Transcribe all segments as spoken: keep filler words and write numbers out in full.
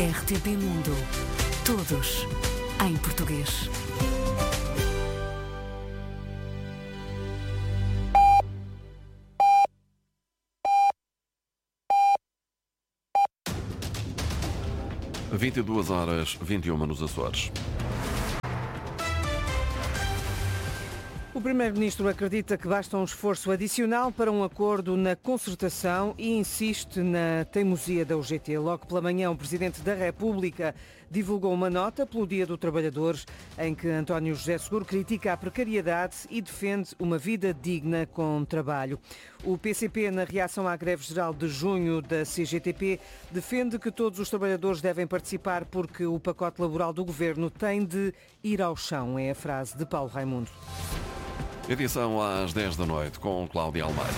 R T P Mundo. Todos em português. vinte e duas horas, vinte e uma nos Açores. O Primeiro-Ministro acredita que basta um esforço adicional para um acordo na concertação e insiste na teimosia da U G T. Logo pela manhã, o Presidente da República divulgou uma nota pelo Dia do Trabalhador em que António José Seguro critica a precariedade e defende uma vida digna com trabalho. O P C P, na reação à greve geral de junho da C G T P, defende que todos os trabalhadores devem participar porque o pacote laboral do Governo tem de ir ao chão. É a frase de Paulo Raimundo. Edição às dez da noite com Cláudia Almeida.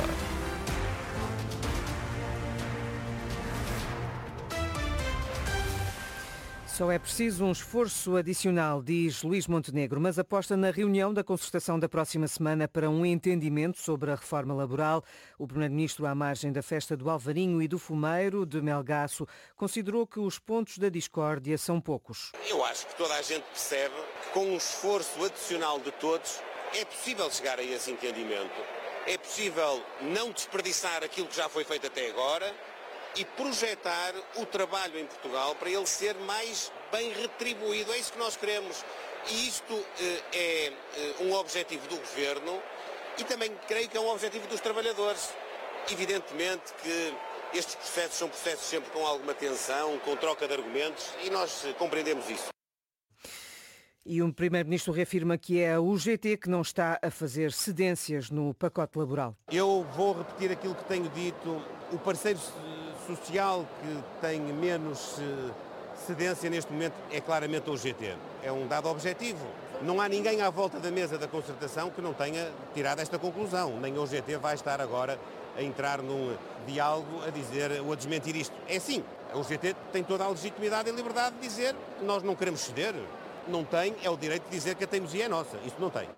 Só é preciso um esforço adicional, diz Luís Montenegro, mas aposta na reunião da concertação da próxima semana para um entendimento sobre a reforma laboral. O Primeiro-Ministro, à margem da festa do Alvarinho e do Fumeiro de Melgaço, considerou que os pontos da discórdia são poucos. Eu acho que toda a gente percebe que com um esforço adicional de todos é possível chegar a esse entendimento. É possível não desperdiçar aquilo que já foi feito até agora e projetar o trabalho em Portugal para ele ser mais bem retribuído. É isso que nós queremos. E isto eh, é eh, um objetivo do Governo e também creio que é um objetivo dos trabalhadores. Evidentemente que estes processos são processos sempre com alguma tensão, com troca de argumentos e nós eh, compreendemos isso. E o Primeiro-Ministro reafirma que é a U G T que não está a fazer cedências no pacote laboral. Eu vou repetir aquilo que tenho dito. O parceiro social que tem menos cedência neste momento é claramente a U G T. É um dado objetivo. Não há ninguém à volta da mesa da concertação que não tenha tirado esta conclusão. Nem a U G T vai estar agora a entrar num diálogo a dizer ou a desmentir isto. É sim, a U G T tem toda a legitimidade e liberdade de dizer nós não queremos ceder. Não tem, é o direito de dizer que a teimosia é nossa. Isso não tem.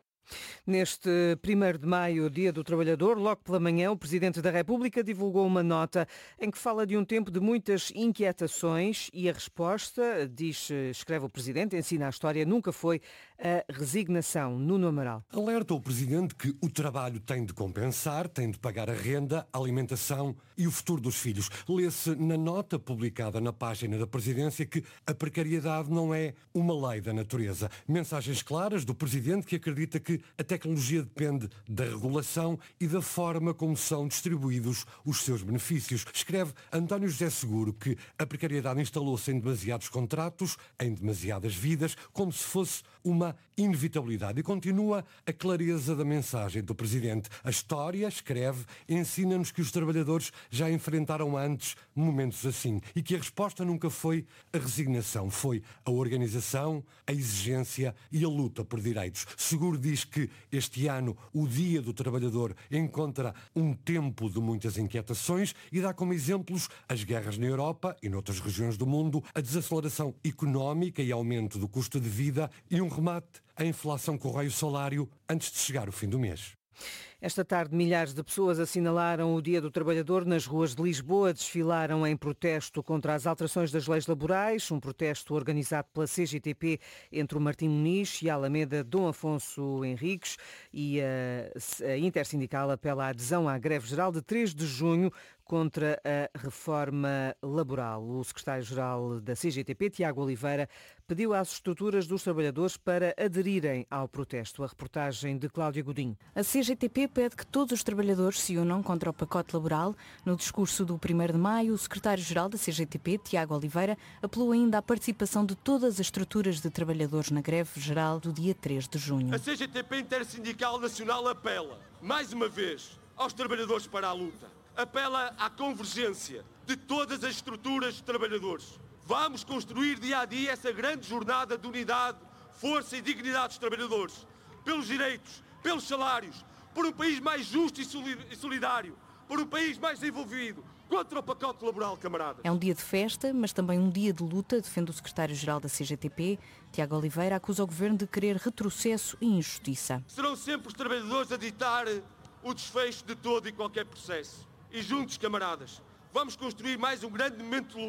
Neste primeiro de maio, Dia do Trabalhador, logo pela manhã, o Presidente da República divulgou uma nota em que fala de um tempo de muitas inquietações e a resposta, diz, escreve o Presidente, ensina a história, nunca foi a resignação. Nuno Amaral. Alerta o Presidente que o trabalho tem de compensar, tem de pagar a renda, a alimentação e o futuro dos filhos. Lê-se na nota publicada na página da Presidência que a precariedade não é uma lei da natureza. Mensagens claras do Presidente que acredita que a tecnologia depende da regulação e da forma como são distribuídos os seus benefícios. Escreve António José Seguro que a precariedade instalou-se em demasiados contratos, em demasiadas vidas, como se fosse uma inevitabilidade. E continua a clareza da mensagem do Presidente. A história, escreve, ensina-nos que os trabalhadores já enfrentaram antes momentos assim e que a resposta nunca foi a resignação, foi a organização, a exigência e a luta por direitos. Seguro diz que este ano o Dia do Trabalhador encontra um tempo de muitas inquietações e dá como exemplos as guerras na Europa e noutras regiões do mundo, a desaceleração económica e aumento do custo de vida e um remate à inflação com o raio salário antes de chegar o fim do mês. Esta tarde, milhares de pessoas assinalaram o Dia do Trabalhador nas ruas de Lisboa, desfilaram em protesto contra as alterações das leis laborais, um protesto organizado pela C G T P entre o Martim Muniz e a Alameda Dom Afonso Henriques, e a, a Intersindical apela à adesão à greve geral de três de junho contra a reforma laboral. O secretário-geral da C G T P, Tiago Oliveira, pediu às estruturas dos trabalhadores para aderirem ao protesto. A reportagem de Cláudia Godinho. A C G T P pede que todos os trabalhadores se unam contra o pacote laboral. No discurso do primeiro de maio, o secretário-geral da C G T P, Tiago Oliveira, apelou ainda à participação de todas as estruturas de trabalhadores na greve geral do dia três de junho. A C G T P Intersindical Nacional apela, mais uma vez, aos trabalhadores para a luta. Apela à convergência de todas as estruturas de trabalhadores. Vamos construir dia a dia essa grande jornada de unidade, força e dignidade dos trabalhadores, pelos direitos, pelos salários, por um país mais justo e solidário, por um país mais desenvolvido, contra o pacote laboral, camarada. É um dia de festa, mas também um dia de luta, defende o secretário-geral da C G T P. Tiago Oliveira acusa o governo de querer retrocesso e injustiça. Serão sempre os trabalhadores a ditar o desfecho de todo e qualquer processo. E juntos, camaradas, vamos construir mais um grande momento de luta.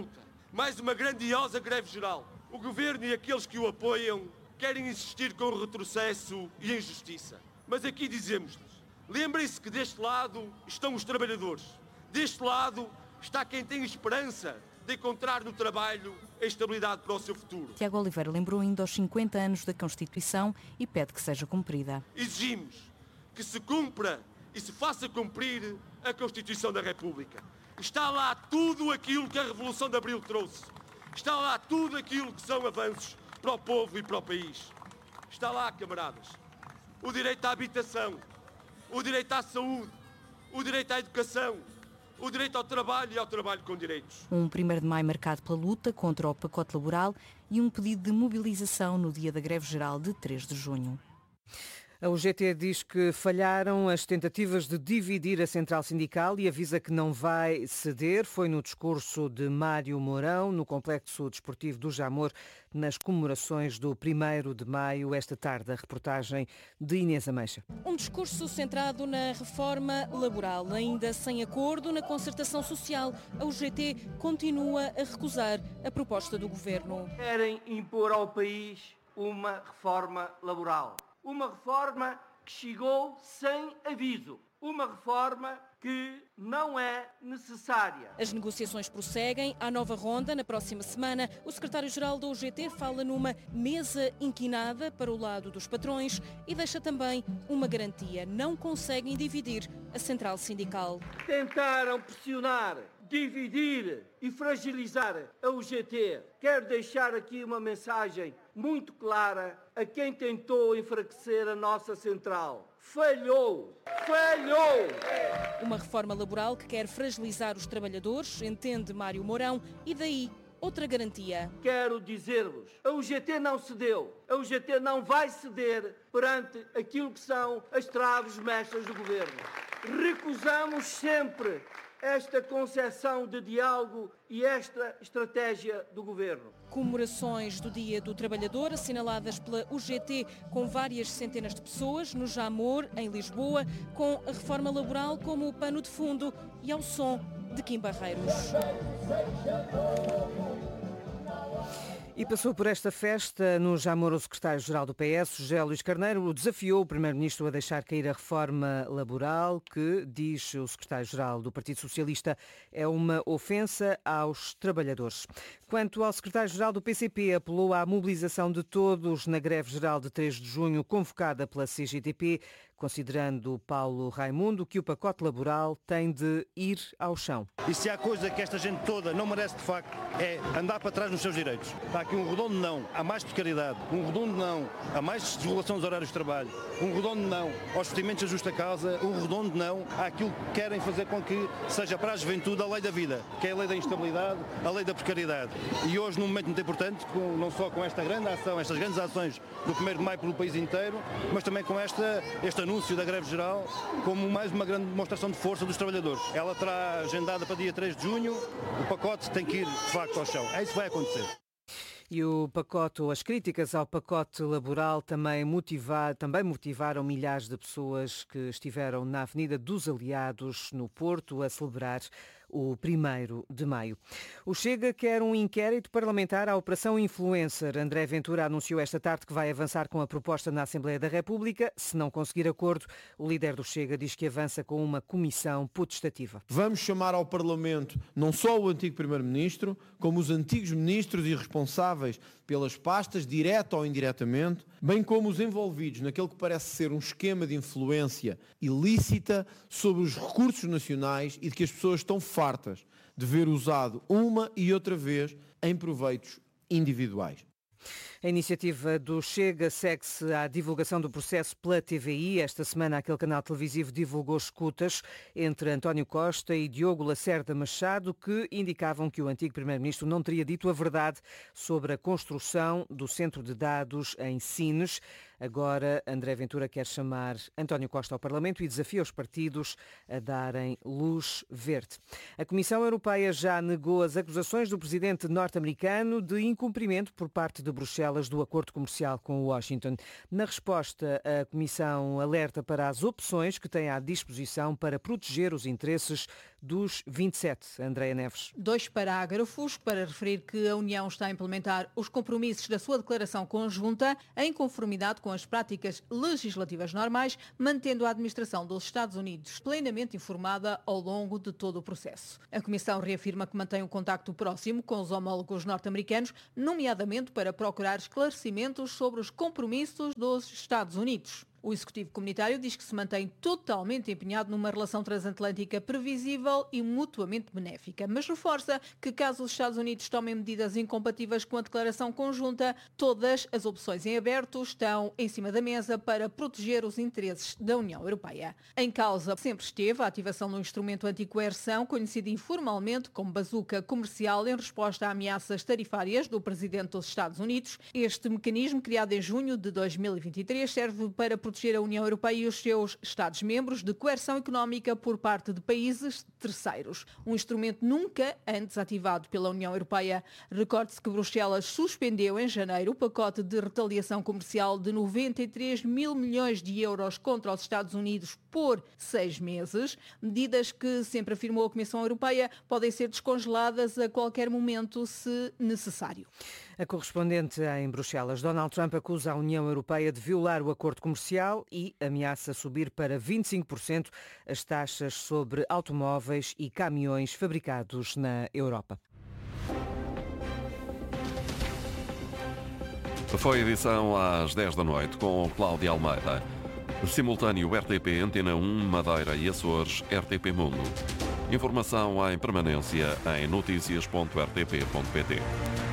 mais uma grandiosa greve geral. O Governo e aqueles que o apoiam querem insistir com o retrocesso e a injustiça. Mas aqui dizemos-lhes, lembrem-se que deste lado estão os trabalhadores. Deste lado está quem tem esperança de encontrar no trabalho a estabilidade para o seu futuro. Tiago Oliveira lembrou ainda os cinquenta anos da Constituição e pede que seja cumprida. Exigimos que se cumpra e se faça cumprir a Constituição da República. Está lá tudo aquilo que a Revolução de Abril trouxe. Está lá tudo aquilo que são avanços para o povo e para o país. Está lá, camaradas, o direito à habitação, o direito à saúde, o direito à educação, o direito ao trabalho e ao trabalho com direitos. Um primeiro de maio marcado pela luta contra o pacote laboral e um pedido de mobilização no dia da greve geral de três de junho. A U G T diz que falharam as tentativas de dividir a central sindical e avisa que não vai ceder. Foi no discurso de Mário Mourão, no Complexo Desportivo do Jamor, nas comemorações do primeiro de maio, esta tarde. A reportagem de Inês Ameixa. Um discurso centrado na reforma laboral, ainda sem acordo na concertação social. A U G T continua a recusar a proposta do Governo. Querem impor ao país uma reforma laboral. Uma reforma que chegou sem aviso. Uma reforma que não é necessária. As negociações prosseguem. À nova ronda, na próxima semana, o secretário-geral da U G T fala numa mesa inquinada para o lado dos patrões e deixa também uma garantia. Não conseguem dividir a central sindical. Tentaram pressionar, dividir e fragilizar a U G T. Quero deixar aqui uma mensagem muito clara a quem tentou enfraquecer a nossa central. Falhou! Falhou! Uma reforma laboral que quer fragilizar os trabalhadores, entende Mário Mourão, e daí outra garantia. Quero dizer-vos, a U G T não cedeu. A U G T não vai ceder perante aquilo que são as traves mestras do Governo. Recusamos sempre esta concepção de diálogo e esta estratégia do Governo. Comemorações do Dia do Trabalhador, assinaladas pela U G T com várias centenas de pessoas no Jamor, em Lisboa, com a reforma laboral como pano de fundo e ao som de Kim Barreiros. E passou por esta festa no Jamor o secretário-geral do P S, José Luís Carneiro, desafiou o primeiro-ministro a deixar cair a reforma laboral, que, diz o secretário-geral do Partido Socialista, é uma ofensa aos trabalhadores. Quanto ao secretário-geral do P C P, apelou à mobilização de todos na greve geral de três de junho, convocada pela C G T P, considerando Paulo Raimundo que o pacote laboral tem de ir ao chão. E se há coisa que esta gente toda não merece de facto é andar para trás nos seus direitos. Está aqui um redondo não a mais precariedade, um redondo não a mais desregulação dos horários de trabalho, um redondo não aos vestimentos de justa causa, um redondo não àquilo que querem fazer com que seja para a juventude a lei da vida, que é a lei da instabilidade, a lei da precariedade. E hoje, num momento muito importante, com, não só com esta grande ação, estas grandes ações do primeiro de maio pelo país inteiro, mas também com esta, este anúncio da greve geral como mais uma grande demonstração de força dos trabalhadores. Ela terá agendada para dia três de junho, o pacote tem que ir de facto ao chão. É isso que vai acontecer. E o pacote, ou as críticas ao pacote laboral também, motivar, também motivaram milhares de pessoas que estiveram na Avenida dos Aliados, no Porto, a celebrar o primeiro de maio. O Chega quer um inquérito parlamentar à Operação Influencer. André Ventura anunciou esta tarde que vai avançar com a proposta na Assembleia da República. Se não conseguir acordo, o líder do Chega diz que avança com uma comissão potestativa. Vamos chamar ao Parlamento não só o antigo Primeiro-Ministro, como os antigos ministros e responsáveis pelas pastas, direta ou indiretamente, bem como os envolvidos naquele que parece ser um esquema de influência ilícita sobre os recursos nacionais e de que as pessoas estão fartas de ver usado uma e outra vez em proveitos individuais. A iniciativa do Chega segue-se à divulgação do processo pela T V I. Esta semana, aquele canal televisivo divulgou escutas entre António Costa e Diogo Lacerda Machado, que indicavam que o antigo Primeiro-Ministro não teria dito a verdade sobre a construção do centro de dados em Sines. Agora, André Ventura quer chamar António Costa ao Parlamento e desafia os partidos a darem luz verde. A Comissão Europeia já negou as acusações do presidente norte-americano de incumprimento por parte de Bruxelas Bruxelas do acordo comercial com Washington. Na resposta, a Comissão alerta para as opções que tem à disposição para proteger os interesses dos vinte e sete. Andréa Neves. Dois parágrafos para referir que a União está a implementar os compromissos da sua declaração conjunta em conformidade com as práticas legislativas normais, mantendo a administração dos Estados Unidos plenamente informada ao longo de todo o processo. A Comissão reafirma que mantém um contacto próximo com os homólogos norte-americanos, nomeadamente para procurar esclarecimentos sobre os compromissos dos Estados Unidos. O Executivo Comunitário diz que se mantém totalmente empenhado numa relação transatlântica previsível e mutuamente benéfica, mas reforça que caso os Estados Unidos tomem medidas incompatíveis com a declaração conjunta, todas as opções em aberto estão em cima da mesa para proteger os interesses da União Europeia. Em causa sempre esteve a ativação do instrumento anticoerção, conhecido informalmente como bazuca comercial, em resposta a ameaças tarifárias do Presidente dos Estados Unidos. Este mecanismo, criado em junho de dois mil e vinte e três, serve para proteger a União Europeia e os seus Estados-membros de coerção económica por parte de países terceiros. Um instrumento nunca antes ativado pela União Europeia. Recorde-se que Bruxelas suspendeu em janeiro o pacote de retaliação comercial de noventa e três mil milhões de euros contra os Estados Unidos por seis meses. Medidas que, sempre afirmou a Comissão Europeia, podem ser descongeladas a qualquer momento, se necessário. A correspondente em Bruxelas, Donald Trump, acusa a União Europeia de violar o acordo comercial e ameaça subir para vinte e cinco por cento as taxas sobre automóveis e caminhões fabricados na Europa. Foi a edição às dez da noite com Cláudia Almeida. Simultâneo R T P, Antena um, Madeira e Açores, R T P Mundo. Informação em permanência em notícias ponto r t p ponto p t.